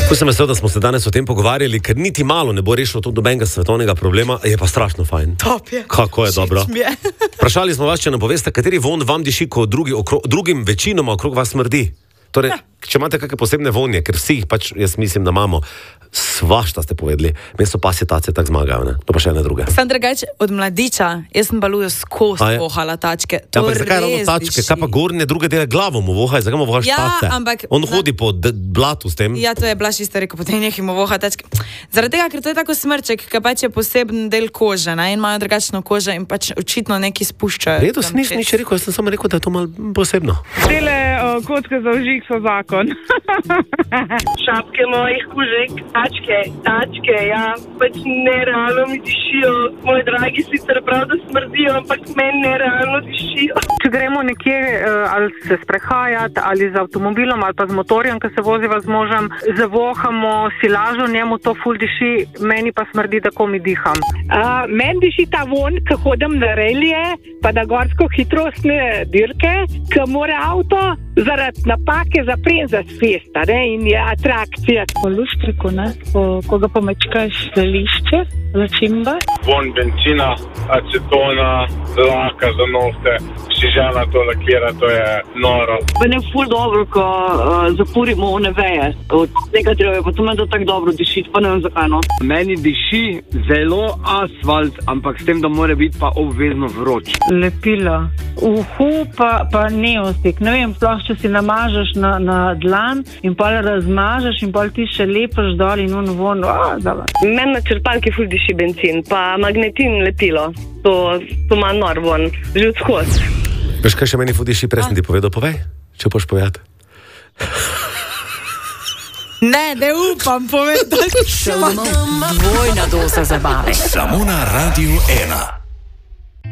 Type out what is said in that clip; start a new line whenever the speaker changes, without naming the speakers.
Sem vesel, da smo se danes o tem pogovarjali, ker niti malo ne bo rešilo to dobenega svetovnega problema, je pa strašno fajn.
Top je.
Kako je dobro. Vprašali smo vas, če nam poveste, kateri von vam diši, ko drugim večinoma okrog vas smrdi. Torej, če imate kakšne posebne vonje, ker vsi jih pač, jaz mislim, da imamo, svašta ste povedali, mesto pasje tace tak zmagajo, ne? To pa še ene druge.
Sam drugače, od mladiča, jaz sem balujo skozi vohala tačke.
Ja, pa zakaj ravno tačke? Kaj pa gornje druge dele glavo mu vohaj? Zakaj mu vohaš tace?
Ampak,
on hodi po blatu s tem.
Ja, to je Blaž isto rekel, potem nehimo voha tačke. Zaradi tega, ker to je tako smrček, ki pač je poseben del kože, ne? In imajo drugačno kožo in pač očitno neki spuščajo.
Redo, nič rekel, jaz sem samo rekel, da je to malo posebno.
Tele kocke za vžig so zakon. Šapke mojih kužek, tačke, ja, pač nerealno mi dišijo. Moji dragi sicer prav, da smrdijo, ampak meni nerealno dišijo. Če gremo nekje ali se sprehajati, ali z avtomobilom, ali pa z motorjem, ki se voziva z možem, zavohamo silažo, njemu to ful diši, meni pa smrdi, da ko mi diham.
Meni diši ta von, ko hodim na relije, pa na gorsko hitrostne dirke, ko mora avto zaradi napake zapren za svesta, ne, in je atrakcija.
Po lustriku, ne, ko ga pomečkaš za lišče, začimbe.
Von benzina, acetona, laka za nohte, šižana to lakira, to je noro.
Meni je ful dobro, ko zapurimo one veje. Od tega drevja, pa to meni da tako dobro dišiti, pa ne vem zakaj, no.
Meni diši zelo asfalt, ampak s tem, da mora biti pa obvezno vroč.
Lepilo. Uhu pa neostik. Ne vem, sploh, če si namažeš na dlan in pol razmažeš in pol ti še lepaš dol in von.
Meni na črpalki ful diši benzin, pa magnetin lepilo. To ima nor von, že odskos.
Veš, kaj še meni ful diši, prej sem ti povedal, povej, če boš povedati.
Ne upam povedati.
Dvojna doza zabave.
Samo na Radiu 1.